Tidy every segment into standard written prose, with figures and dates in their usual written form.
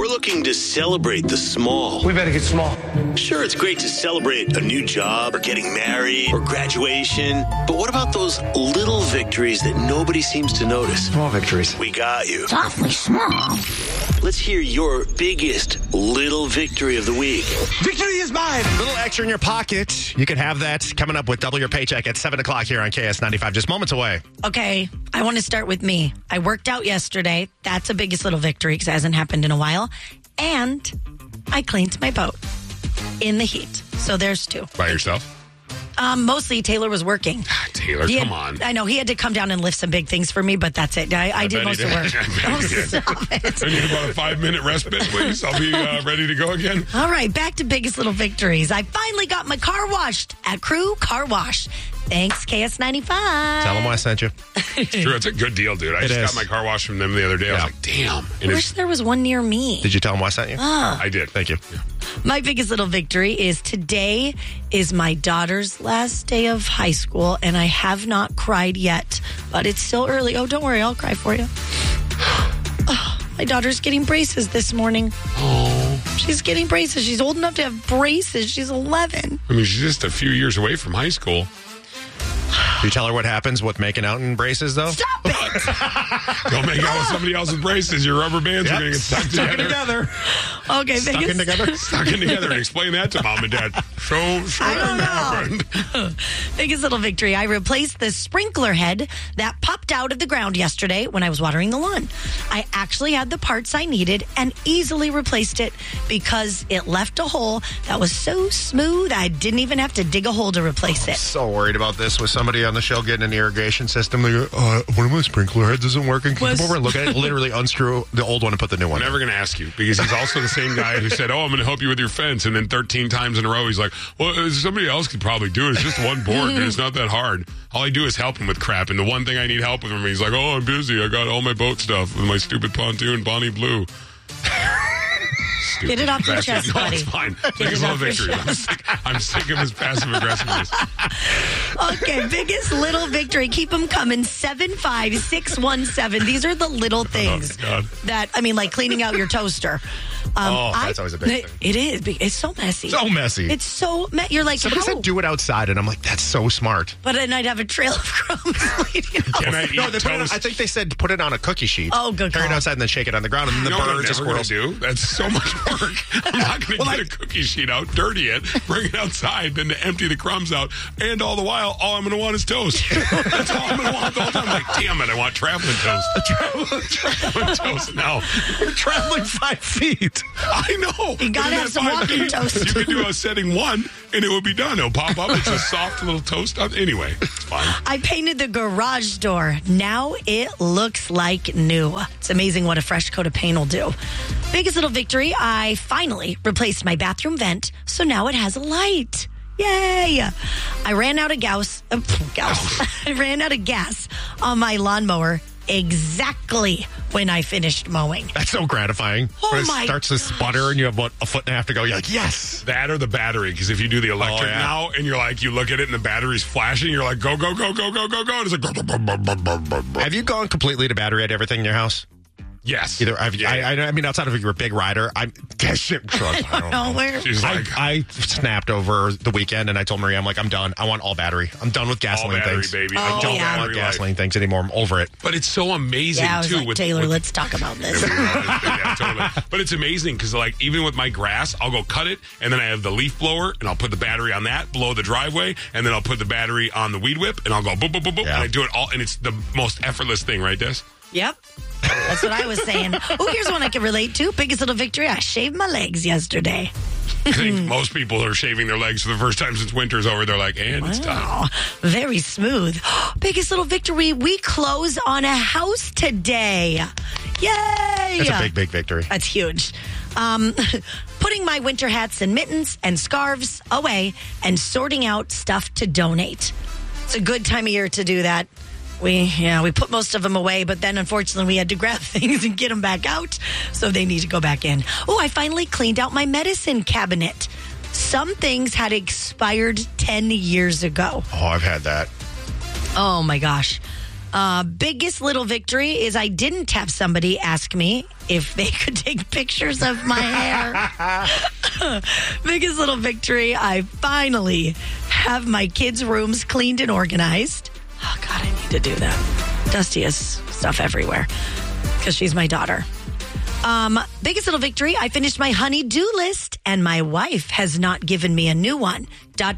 We're looking to celebrate the small. We better get small. Sure, it's great to celebrate a new job or getting married or graduation, but what about those little victories that nobody seems to notice? Small victories. We got you. It's awfully small. Let's hear your biggest little victory of the week. Victory is mine. A little extra in your pocket. You can have that coming up with Double Your Paycheck at 7 o'clock here on KS95, just moments away. Okay, I want to start with me. I worked out yesterday. That's the biggest little victory because it hasn't happened in a while. And I cleaned my boat in the heat. So there's two. By yourself? Mostly Taylor was working. Taylor, come on. I know he had to come down and lift some big things for me, but that's it. I did most of the work. Oh, stop it. I need about a 5-minute respite, please. I'll be ready to go again. All right, back to biggest little victories. I finally got my car washed at Crew Car Wash. Thanks, KS95. Tell them why I sent you. It's true. It's a good deal, dude. I just got my car washed from them the other day. I was like, damn. I wish there was one near me. Did you tell them why I sent you? I did. Thank you. Yeah. My biggest little victory is today is my daughter's last day of high school, and I have not cried yet, but it's still early. Oh, don't worry. I'll cry for you. My daughter's getting braces this morning. Oh. She's getting braces. She's old enough to have braces. She's 11. I mean, she's just a few years away from high school. Do you tell her what happens with making out in braces, though? Stop it! Don't make out with somebody else's braces. Your rubber bands are going to get stuck together. Okay, Stuck in together? Stuck in together. And explain that to mom and dad. So I don't know. Biggest little victory. I replaced the sprinkler head that popped out of the ground yesterday when I was watering the lawn. I actually had the parts I needed and easily replaced it because it left a hole that was so smooth I didn't even have to dig a hole to replace it. So worried about this with somebody on the show getting an irrigation system. They go, one of my sprinkler heads isn't working. Can you come over and look at it? Literally unscrew the old one and put the new one. I'm never going to ask you because he's also the same guy who said, I'm going to help you with your fence. And then 13 times in a row, he's like, well, somebody else could probably do it. It's just one board, and it's not that hard. All I do is help him with crap. And the one thing I need help with him, he's like, I'm busy. I got all my boat stuff with my stupid pontoon, Bonnie Blue. Get it off your chest, No, buddy. it's fine. Biggest little victory. I'm sick of his passive aggressiveness. Okay, biggest little victory. Keep them coming. 75617. These are the little things that, I mean, like cleaning out your toaster. That's always a big thing. It is. It's so messy. So messy. It's so you're like, somebody how? said do it outside, and I'm like, that's so smart. But then I'd have a trail of crumbs leading out. Can I eat No, they put it, toast? I think they said put it on a cookie sheet. Oh, good Carry it call. outside and then shake it on the ground, and then the birds and squirrels do. That's so much work. I'm not going to get a cookie sheet out, dirty it, bring it outside, then to empty the crumbs out, and all the while, all I'm going to want is toast. That's all I'm going to want the whole time. I'm like, damn it, I want traveling toast. Traveling toast now. You're traveling 5 feet. I know. You gotta have some walking toast. You could do a setting 1, and it would be done. It'll pop up. It's a soft little toast. Anyway, it's fine. I painted the garage door. Now it looks like new. It's amazing what a fresh coat of paint will do. Biggest little victory, I finally replaced my bathroom vent, so now it has a light. Yay! I ran out of I ran out of gas on my lawnmower exactly when I finished mowing. That's so gratifying. Oh when it my starts to sputter and you have, a foot and a half to go, you're like, yes. That or the battery, because if you do the electric now and you're like, you look at it and the battery's flashing, you're like, go, go, go, go, go, go, go. And it's like, Have you gone completely to battery at everything in your house? yes. Either I mean, outside of if you're a big rider, I don't know. Where? She's like, I snapped over the weekend and I told Maria, I'm like, I'm done. I want all battery. I'm done with all gasoline battery, things. baby. Oh, I don't yeah. want gasoline things anymore. I'm over it. But it's so amazing, Yeah, I was too. like, Taylor, let's talk about this. Yeah, totally. But it's amazing because, like, even with my grass, I'll go cut it, and then I have the leaf blower, and I'll put the battery on that, blow the driveway, and then I'll put the battery on the weed whip, and I'll go boop, boop, boop, boop, Yeah. and I do it all, and it's the most effortless thing, right, Des? Yep. That's what I was saying. Oh, here's one I can relate to. Biggest little victory. I shaved my legs yesterday. I think most people are shaving their legs for the first time since winter's over. They're like, and it's time. Oh, very smooth. Biggest little victory. We close on a house today. Yay! That's a big, big victory. That's huge. Putting my winter hats and mittens and scarves away and sorting out stuff to donate. It's a good time of year to do that. We put most of them away, but then unfortunately we had to grab things and get them back out, so they need to go back in. Oh, I finally cleaned out my medicine cabinet. Some things had expired 10 years ago. Oh, I've had that. Oh my gosh. Biggest little victory is I didn't have somebody ask me if they could take pictures of my hair. Biggest little victory, I finally have my kids' rooms cleaned and organized. Oh, God, I need to do that. Dusty has stuff everywhere because she's my daughter. Biggest little victory, I finished my honey-do list, and my wife has not given me a new one. ...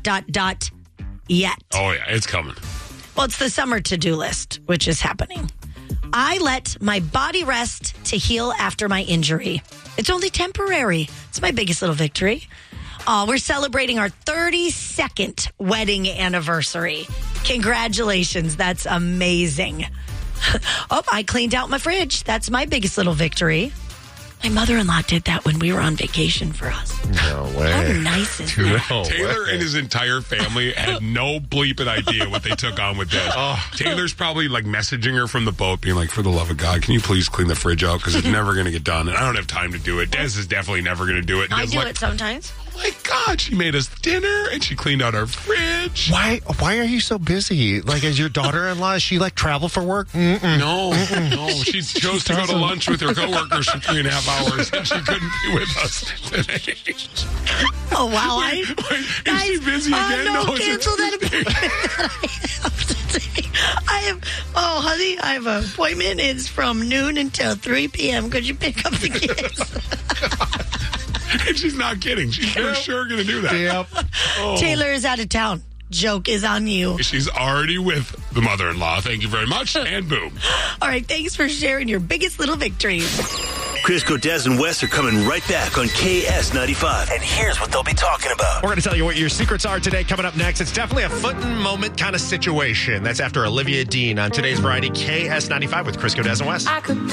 Yet. Oh, yeah, it's coming. Well, it's the summer to-do list, which is happening. I let my body rest to heal after my injury. It's only temporary. It's my biggest little victory. We're celebrating our 32nd wedding anniversary. Congratulations. That's amazing. I cleaned out my fridge. That's my biggest little victory. My mother-in-law did that when we were on vacation for us. No way. How nice is that? No Taylor way. and his entire family had no bleeping idea what they took on with this. Taylor's probably like messaging her from the boat, being like, for the love of God, can you please clean the fridge out? Because it's never going to get done. And I don't have time to do it. Des is definitely never going to do it. And I Des do like, it sometimes. oh my God, she made us dinner and she cleaned out our fridge. Why are you so busy? Like, as your daughter-in-law, is she like travel for work? No. She chose to go to lunch with her coworkers for 3.5 hours, and she couldn't be with us today. Oh, wow. Is she busy again? No, it's cancel that appointment that I have today. Honey, I have an appointment. It's from noon until 3 p.m. Could you pick up the kids? And she's not kidding. She's for sure going to do that. Yep. Taylor is out of town. Joke is on you. She's already with the mother-in-law. Thank you very much. And boom. All right, thanks for sharing your biggest little victories. Crisco, Des, and Wes are coming right back on KS95. And here's what they'll be talking about. We're going to tell you what your secrets are today. Coming up next, it's definitely a foot and moment kind of situation. That's after Olivia Dean on today's Variety KS95 with Crisco, Des, and Wes.